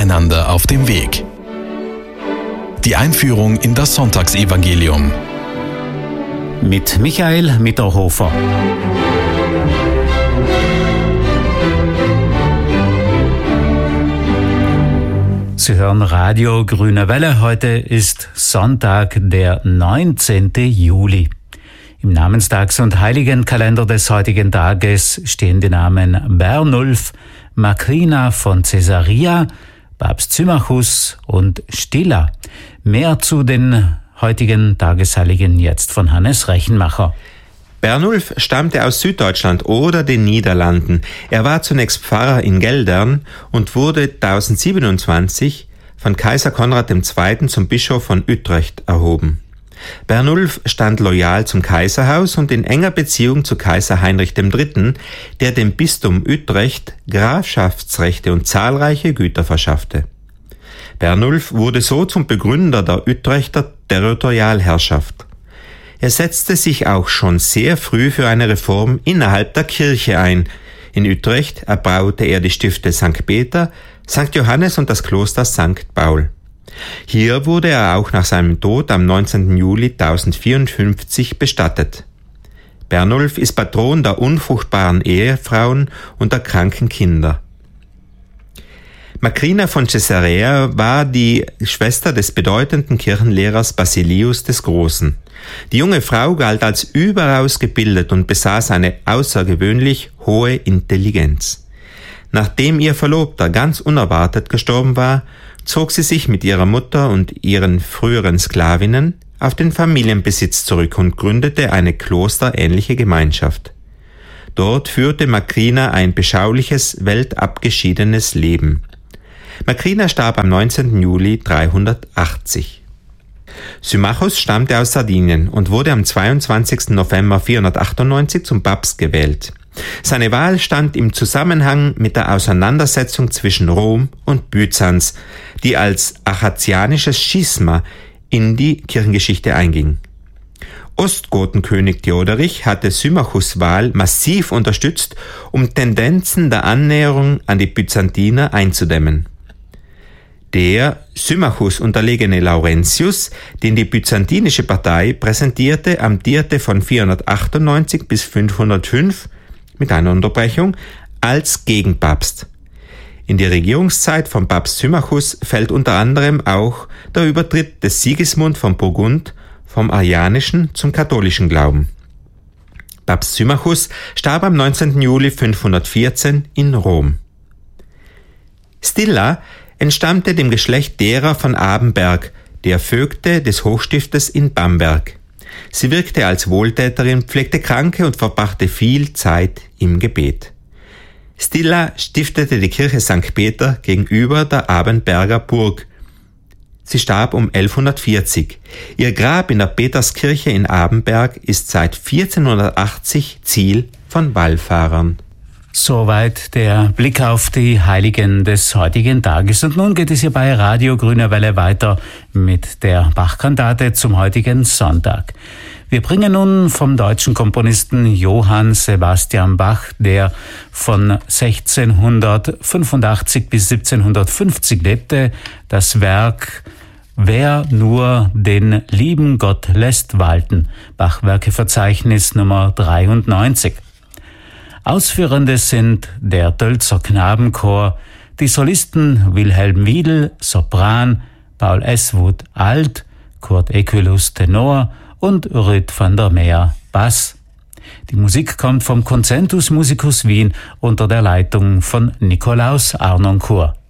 miteinander auf dem Weg. Die Einführung in das Sonntagsevangelium. Mit Michael Mitterhofer. Sie hören Radio Grüne Welle. Heute ist Sonntag, der 19. Juli. Im Namenstags- und Heiligenkalender des heutigen Tages stehen die Namen Bernulf, Macrina von Caesarea, Papst Symmachus und Stilla. Mehr zu den heutigen Tagesheiligen jetzt von Hannes Rechenmacher. Bernulf stammte aus Süddeutschland oder den Niederlanden. Er war zunächst Pfarrer in Geldern und wurde 1027 von Kaiser Konrad II. Zum Bischof von Utrecht erhoben. Bernulf stand loyal zum Kaiserhaus und in enger Beziehung zu Kaiser Heinrich III., der dem Bistum Utrecht Grafschaftsrechte und zahlreiche Güter verschaffte. Bernulf wurde so zum Begründer der Utrechter Territorialherrschaft. Er setzte sich auch schon sehr früh für eine Reform innerhalb der Kirche ein. In Utrecht erbaute er die Stifte St. Peter, St. Johannes und das Kloster St. Paul. Hier wurde er auch nach seinem Tod am 19. Juli 1054 bestattet. Bernulf ist Patron der unfruchtbaren Ehefrauen und der kranken Kinder. Macrina von Caesarea war die Schwester des bedeutenden Kirchenlehrers Basilius des Großen. Die junge Frau galt als überaus gebildet und besaß eine außergewöhnlich hohe Intelligenz. Nachdem ihr Verlobter ganz unerwartet gestorben war, zog sie sich mit ihrer Mutter und ihren früheren Sklavinnen auf den Familienbesitz zurück und gründete eine klosterähnliche Gemeinschaft. Dort führte Macrina ein beschauliches, weltabgeschiedenes Leben. Macrina starb am 19. Juli 380. Symmachus stammte aus Sardinien und wurde am 22. November 498 zum Papst gewählt. Seine Wahl stand im Zusammenhang mit der Auseinandersetzung zwischen Rom und Byzanz, die als achatianisches Schisma in die Kirchengeschichte einging. Ostgotenkönig Theoderich hatte Symmachus' Wahl massiv unterstützt, um Tendenzen der Annäherung an die Byzantiner einzudämmen. Der Symmachus unterlegene Laurentius, den die byzantinische Partei präsentierte, amtierte von 498 bis 505 mit einer Unterbrechung als Gegenpapst. In die Regierungszeit von Papst Symmachus fällt unter anderem auch der Übertritt des Sigismund von Burgund vom arianischen zum katholischen Glauben. Papst Symmachus starb am 19. Juli 514 in Rom. Stilla entstammte dem Geschlecht derer von Abenberg, der Vögte des Hochstiftes in Bamberg. Sie wirkte als Wohltäterin, pflegte Kranke und verbrachte viel Zeit im Gebet. Stilla stiftete die Kirche St. Peter gegenüber der Abenberger Burg. Sie starb um 1140. Ihr Grab in der Peterskirche in Abenberg ist seit 1480 Ziel von Wallfahrern. Soweit der Blick auf die Heiligen des heutigen Tages. Und nun geht es hier bei Radio Grüne Welle weiter mit der Bach-Kantate zum heutigen Sonntag. Wir bringen nun vom deutschen Komponisten Johann Sebastian Bach, der von 1685 bis 1750 lebte, das Werk Wer nur den lieben Gott lässt walten, Bachwerkeverzeichnis Nummer 93. Ausführende sind der Tölzer Knabenchor, die Solisten Wilhelm Wiedel, Sopran, Paul Eswood, Alt, Kurt Equilus, Tenor und Rüd van der Meer, Bass. Die Musik kommt vom Concentus Musicus Wien unter der Leitung von Nikolaus Arnoncourt.